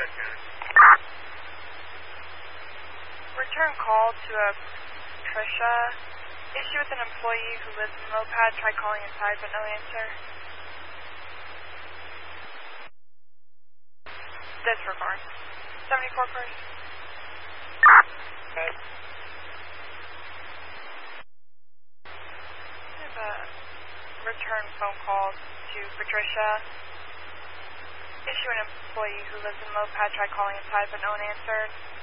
Return call to a Patricia. Issue with an employee who lives in Mopad. Try calling inside, but no answer. Disregard. 74 first. Okay. I have a return phone call to Patricia. Issue an employee who lives in Mopad. Try calling inside, but no one answered.